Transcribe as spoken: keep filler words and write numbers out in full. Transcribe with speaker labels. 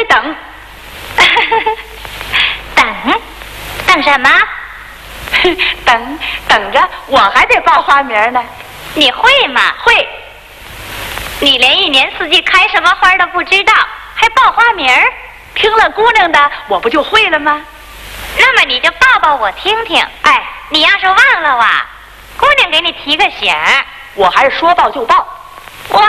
Speaker 1: 等。
Speaker 2: 等？等什么？
Speaker 1: 等等着，我还得报花名呢。
Speaker 2: 你会吗？
Speaker 1: 会。
Speaker 2: 你连一年四季开什么花都不知道，还报花名？
Speaker 1: 听了姑娘的，我不就会了吗？
Speaker 2: 那么你就报报我听听。
Speaker 1: 哎，
Speaker 2: 你要是忘了哇，姑娘给你提个醒。
Speaker 1: 我还是说报就报。